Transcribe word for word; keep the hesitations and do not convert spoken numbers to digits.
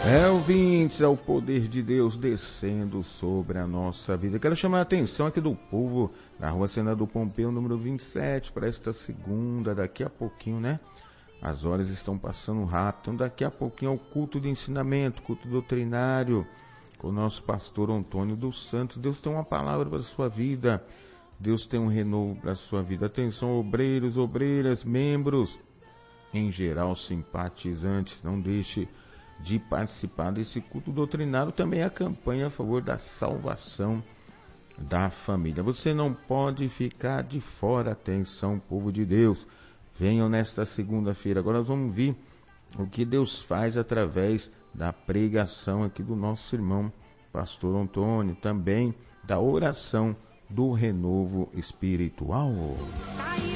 É, ouvintes, é o poder de Deus descendo sobre a nossa vida. Quero chamar a atenção aqui do povo na rua Senador Pompeu, número vinte e sete, para esta segunda, daqui a pouquinho, né? As horas estão passando rápido, então daqui a pouquinho é o culto de ensinamento, culto doutrinário, com o nosso pastor Antônio dos Santos. Deus tem uma palavra para a sua vida, Deus tem um renovo para a sua vida. Atenção, obreiros, obreiras, membros, em geral, simpatizantes, não deixe de participar desse culto doutrinário. Também a campanha a favor da salvação da família. Você não pode ficar de fora. Atenção, povo de Deus. Venham nesta segunda-feira. Agora nós vamos ver o que Deus faz através da pregação aqui do nosso irmão pastor Antônio, também da oração do renovo espiritual.